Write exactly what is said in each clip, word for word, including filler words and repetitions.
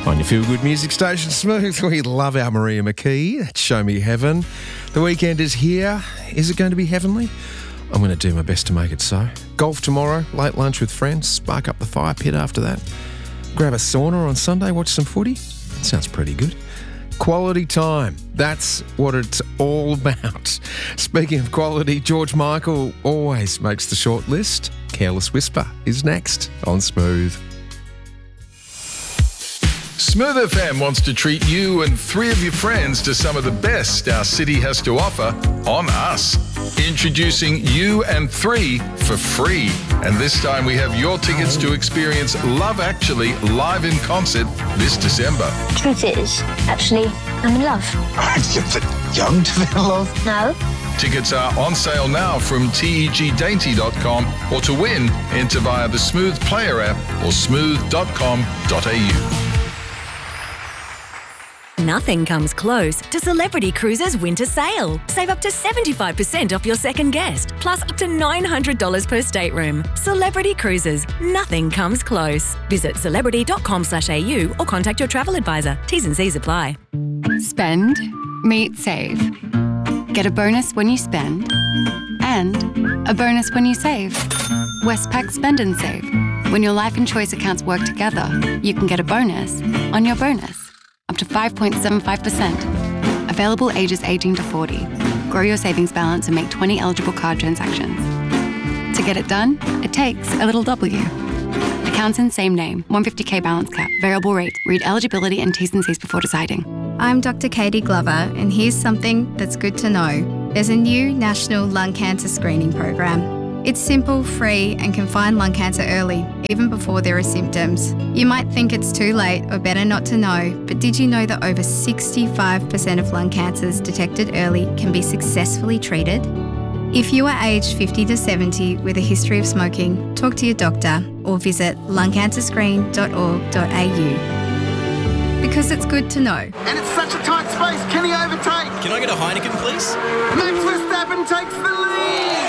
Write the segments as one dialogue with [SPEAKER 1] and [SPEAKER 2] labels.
[SPEAKER 1] On your feel-good music station, Smooth, we love our Maria McKee. Show me heaven. The weekend is here. Is it going to be heavenly? I'm going to do my best to make it so. Golf tomorrow, late lunch with friends, spark up the fire pit after that. Grab a sauna on Sunday, watch some footy. Sounds pretty good. Quality time. That's what it's all about. Speaking of quality, George Michael always makes the short list. Careless Whisper is next on Smooth.
[SPEAKER 2] Smooth F M wants to treat you and three of your friends to some of the best our city has to offer on us. Introducing You and Three for free. And this time we have your tickets to experience Love Actually live in concert this December.
[SPEAKER 3] Truth is, actually, I'm in love.
[SPEAKER 4] You're young to be in love?
[SPEAKER 3] No.
[SPEAKER 2] Tickets are on sale now from teg dainty dot com, or to win, enter via the Smooth Player app or smooth dot com dot a u.
[SPEAKER 5] Nothing comes close to Celebrity Cruises' winter sale. Save up to seventy-five percent off your second guest, plus up to nine hundred dollars per stateroom. Celebrity Cruises. Nothing comes close. Visit celebrity dot com slash a u or contact your travel advisor. T's and C's apply.
[SPEAKER 6] Spend, meet, save. Get a bonus when you spend, and a bonus when you save. Westpac Spend and Save. When your life and choice accounts work together, you can get a bonus on your bonus. Up to five point seven five percent. Available ages eighteen to forty. Grow your savings balance and make twenty eligible card transactions. To get it done, it takes a little W. Accounts in same name, one hundred fifty thousand balance cap, variable rate. Read eligibility and T's and C's before deciding.
[SPEAKER 7] I'm Doctor Katie Glover, and here's something that's good to know. There's a new national lung cancer screening program. It's simple, free, and can find lung cancer early, even before there are symptoms. You might think it's too late or better not to know, but did you know that over sixty-five percent of lung cancers detected early can be successfully treated? If you are aged fifty to seventy with a history of smoking, talk to your doctor or visit lung cancer screen dot org dot a u. Because it's good to know.
[SPEAKER 8] And it's such a tight space, can he overtake?
[SPEAKER 9] Can I get a Heineken, please?
[SPEAKER 8] Max Verstappen takes the lead!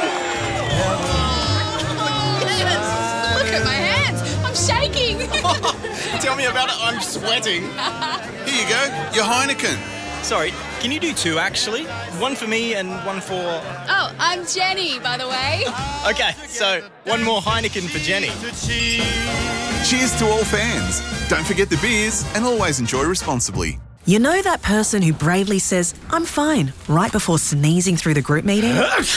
[SPEAKER 10] Yes! Look at my hands, I'm shaking!
[SPEAKER 9] Tell me about it, I'm sweating.
[SPEAKER 11] Here you go, your Heineken.
[SPEAKER 9] Sorry, can you do two actually? One for me and one for...
[SPEAKER 10] Oh, I'm Jenny, by the way.
[SPEAKER 9] Okay, so one more Heineken for Jenny.
[SPEAKER 11] Cheers to all fans. Don't forget the beers and always enjoy responsibly.
[SPEAKER 12] You know that person who bravely says, "I'm fine," right before sneezing through the group meeting?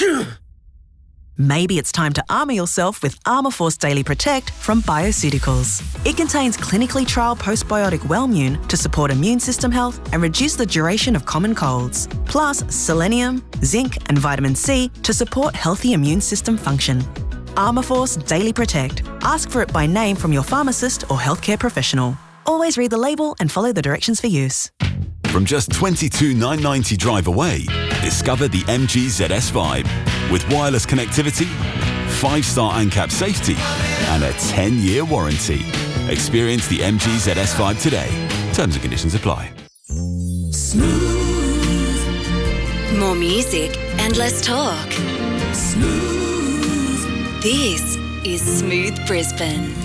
[SPEAKER 12] Maybe it's time to armour yourself with Armour Force Daily Protect from Bioceuticals. It contains clinically trialled postbiotic Wellmune to support immune system health and reduce the duration of common colds. Plus selenium, zinc and vitamin C to support healthy immune system function. Armour Force Daily Protect. Ask for it by name from your pharmacist or healthcare professional. Always read the label and follow the directions for use.
[SPEAKER 13] From just twenty-two thousand nine hundred ninety drive away, discover the M G Z S Vibe. With wireless connectivity, five-star ANCAP safety, and a ten-year warranty. Experience the M G Z S Vibe today. Terms and conditions apply.
[SPEAKER 5] Smooth. More music and less talk. Smooth. This is Smooth Brisbane.